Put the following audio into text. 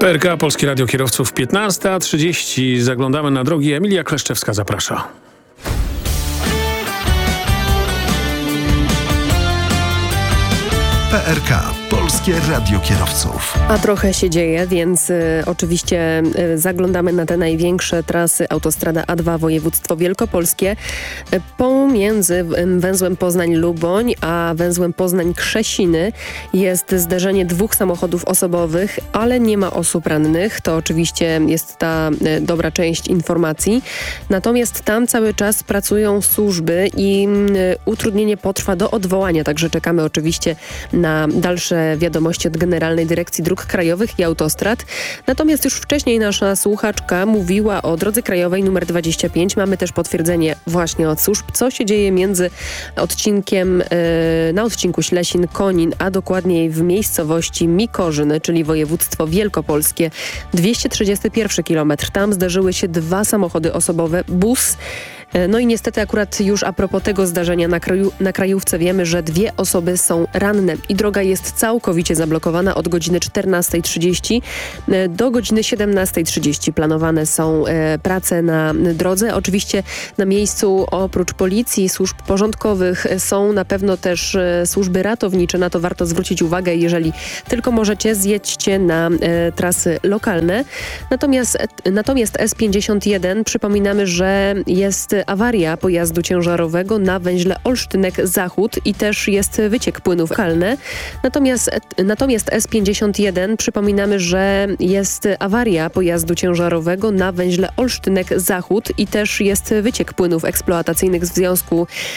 PRK, Polskie Radio Kierowców, 15:30. Zaglądamy na drogi. Emilia Kleszczewska zaprasza. PRK, Polskie Radio Kierowców. A trochę się dzieje, więc oczywiście zaglądamy na te największe trasy. Autostrada A2, województwo wielkopolskie. Pomiędzy węzłem Poznań-Luboń a węzłem Poznań-Krzesiny jest zderzenie dwóch samochodów osobowych, ale nie ma osób rannych. To oczywiście jest ta dobra część informacji. Natomiast tam cały czas pracują służby i utrudnienie potrwa do odwołania. Także czekamy oczywiście na dalsze wiadomości od Generalnej Dyrekcji Dróg Krajowych i Autostrad. Natomiast już wcześniej nasza słuchaczka mówiła o drodze krajowej nr 25. Mamy też potwierdzenie właśnie od służb, co się dzieje między odcinkiem, na odcinku Ślesin-Konin, a dokładniej w miejscowości Mikorzyn, czyli województwo wielkopolskie. 231 km. Tam zdarzyły się dwa samochody osobowe, bus. No i niestety akurat już a propos tego zdarzenia na krajówce wiemy, że dwie osoby są ranne i droga jest całkowicie zablokowana od godziny 14:30 do godziny 17:30. Planowane są prace na drodze. Oczywiście na miejscu oprócz policji, służb porządkowych są na pewno też służby ratownicze. Na to warto zwrócić uwagę. Jeżeli tylko możecie, zjedźcie na trasy lokalne. Natomiast S51 przypominamy, że jest awaria pojazdu ciężarowego na węźle Olsztynek-Zachód i też jest wyciek płynów lokalne. Natomiast S51 przypominamy, że jest awaria pojazdu ciężarowego na węźle Olsztynek-Zachód i też jest wyciek płynów eksploatacyjnych w związku